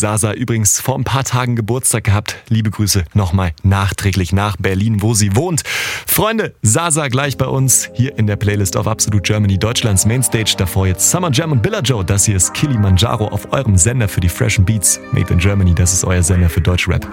Sasa übrigens vor ein paar Tagen Geburtstag gehabt. Liebe Grüße nochmal nachträglich nach Berlin, wo sie wohnt. Freunde, Sasa gleich bei uns hier in der Playlist auf Absolute Germany, Deutschlands Mainstage. Davor jetzt Summer Jam und Billa Joe. Das hier ist Kilimanjaro auf eurem Sender für die freshen Beats. Made in Germany, das ist euer Sender für Deutschrap.